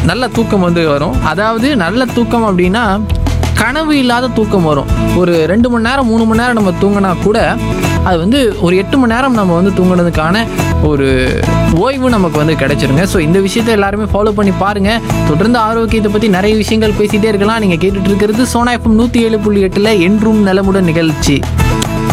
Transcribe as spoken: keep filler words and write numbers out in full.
நல்ல தூக்கம் வந்து வரும். அதாவது நல்ல தூக்கம் அப்படின்னா கனவு இல்லாத தூக்கம் வரும். ஒரு ரெண்டு மணி நேரம் மூணு மணி நேரம் நம்ம தூங்கினா கூட அது வந்து ஒரு எட்டு மணி நேரம் நம்ம வந்து தூங்குனதுக்கான ஒரு ஓய்வு நமக்கு வந்து கிடைச்சிருங்க. ஸோ இந்த விஷயத்தை எல்லாருமே ஃபாலோ பண்ணி பாருங்கள். தொடர்ந்து ஆரோக்கியத்தை பற்றி நிறைய விஷயங்கள் பேசிகிட்டே இருக்கலாம். நீங்கள் கேட்டுட்டு இருக்கிறது சோனா எஃப்எம் நூற்றி ஏழு புள்ளி எட்டில் என்றும் நலமுடன் நிகழ்ச்சி.